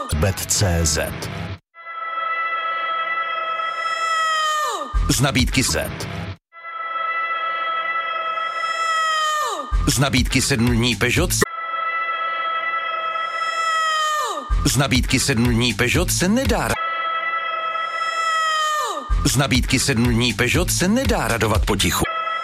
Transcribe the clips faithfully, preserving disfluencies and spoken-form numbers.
bet tečka cé zet. Z nabídky set. Z nabídky sedm dní Peugeot. Z nabídky sedm dní Peugeot se nedá. Z nabídky sedm dní Peugeot se nedá radovat potichu.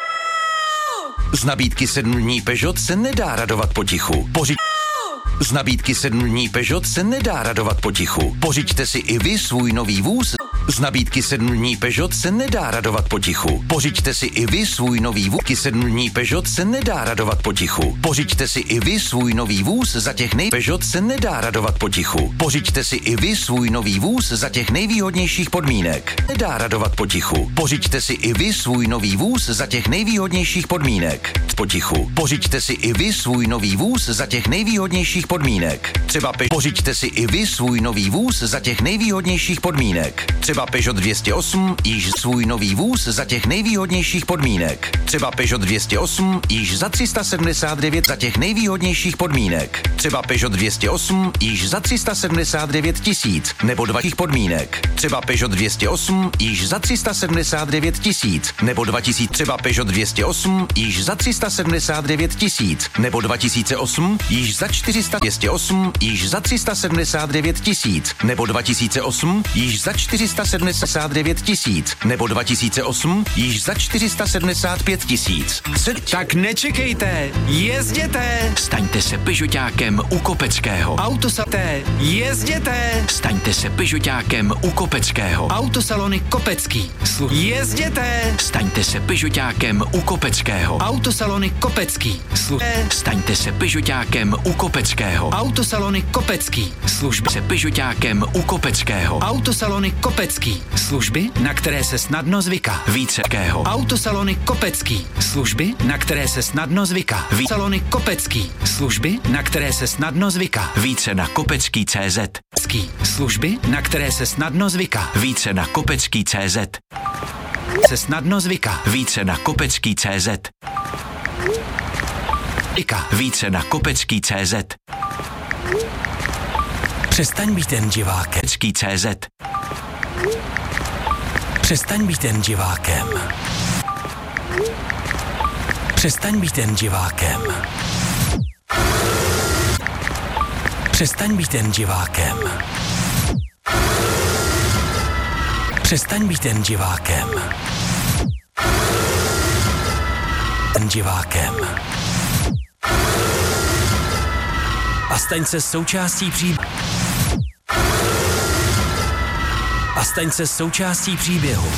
Z nabídky sedm dní Peugeot se nedá radovat potichu. Pořiď. Z nabídky sedm dní Peugeot se nedá radovat potichu. Pořiďte si i vy svůj nový vůz. Z nabídky sedm dní Peugeot se nedá radovat potichu. Pořiďte si i vy svůj nový vůz. sedm dní Peugeot se nedá radovat potichu. Pořiďte si i vy svůj nový vůz za těch nej... Peugeot se nedá radovat potichu. Pořiďte si i vy svůj nový vůz za těch nejvýhodnějších podmínek. Nedá radovat potichu. Pořiďte si i vy svůj nový vůz za těch nejvýhodnějších podmínek. Potichu. Pořiďte si i vy svůj nový vůz za těch nejvýhodnějších podmínek. Třeba pe... Pořiďte si i vy svůj nový vůz za těch nejvýhodnějších podmínek. Třeba Peugeot dvě stě osm, již svůj nový vůz za těch nejvýhodnějších podmínek. Třeba Peugeot dvě stě osm, již za tři sta sedmdesát devět za těch nejvýhodnějších podmínek. Třeba Peugeot dvě stě osm, již za tři sta sedmdesát devět tisíc, nebo dva těch podmínek. Třeba Peugeot dvě stě osm, již za tři sta sedmdesát devět tisíc, nebo dva tisíce. Třeba Peugeot dvě stě osm, již za tři sta sedmdesát devět tisíc, nebo dva tisíce osm, již za čtyři sta. dvě stě osm, již za tři sta sedmdesát devět tisíc, nebo dva tisíce osm, již za čtyři sta sedmdesát devět tisíc, nebo dva tisíce osm, již za čtyři sta sedmdesát pět tisíc. Tak nečekejte, jezděte! Staňte se Peugeotákem u Kopeckého. Autosaté, jezděte! Staňte se Peugeotákem u Kopeckého. Autosalony Kopecký. Slu- jezděte! Staňte se Peugeotákem u Kopeckého. Autosalony Kopecký. Slu- Staňte se Peugeotákem u Kopeckého. Autosalony Kopecký. Služby se Peugeotákem u Kopeckého. Autosalony Kopecký. Služby, na které se snadno zvyká. Vícekého. Autosalony Kopecký. Služby, na které se snadno zvyká. Ví- Salony Kopecký. Služby, na které se snadno zvyká. Více na kopecký tečka cé zet. Služby, na které se snadno zvyká. Více na kopecký tečka cé zet. Se snadno zvyká. Více na kopecký tečka cé zet. Zvyká. Více na kopecký tečka cé zet. Přestaň být jen divákem. Kopecký tečka cé zet. Přestaň být jen divákem. Přestaň být jen divákem. Přestaň být jen divákem. Přestaň být jen divákem. Jen divákem. A staň se součástí příběhu. A staň se součástí příběhu.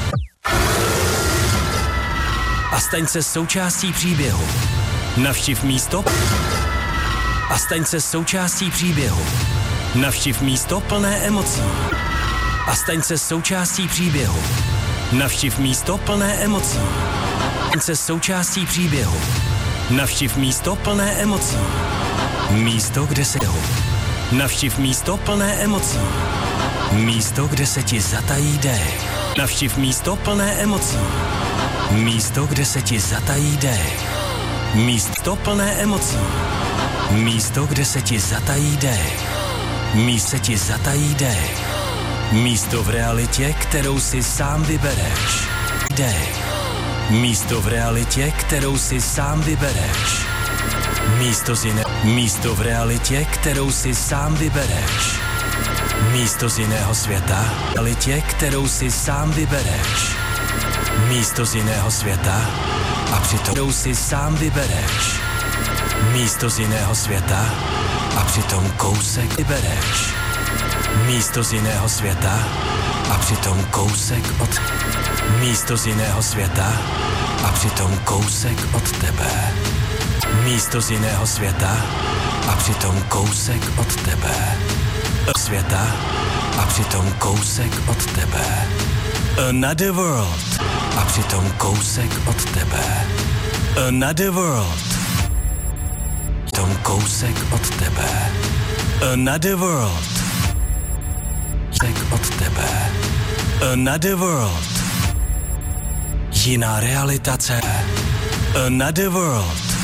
A staň se součástí příběhu. Navštiv místo a staň se součástí příběhu. Navštiv místo plné emocí. A staň se součástí příběhu. Navštiv místo plné emocí. Staň se součástí příběhu. Navštiv místo plné emocí. Místo, kde se ho. Navštiv místo plné emocí. Místo, kde se ti zatají dech. Navštiv místo plné emocí. Místo, kde se ti zatají dech. Místo plné emocí. Místo, kde se ti zatají dech. Místo se ti zatají dech. Místo v realitě, kterou si sám vybereš. Dech. Místo v realitě, kterou si sám vybereš. Místo z jiné. Místo v realitě, kterou si sám vybereš. Místo z jiného světa. Realitě, kterou si sám vybereš. Místo z jiného světa. A přitom kterou si sám vybereš. Místo z jiného světa. A přitom kousek vybereš. Místo z jiného světa. A přitom kousek od. Místo z jiného světa. A přitom kousek od tebe. Místo z jiného světa. A přitom kousek od tebe. Světa. A přitom kousek od tebe. Another world. A přitom kousek od tebe. Another world. Tom kousek od tebe. Another world. Kousek od tebe. Another world. Jiná realitace. Another world.